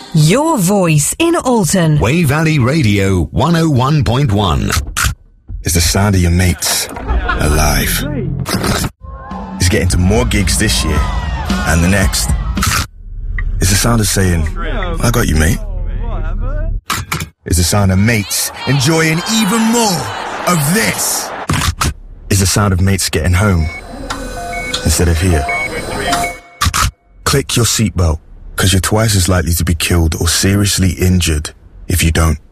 Your voice in Alton. Way Valley Radio 101.1. Is the sound of your mates alive. Is getting to more gigs this year and the next. Is the sound of saying, I got you, mate. Is the sound of mates enjoying even more of this. Is the sound of mates getting home instead of here. Click your seatbelt, because you're twice as likely to be killed or seriously injured if you don't.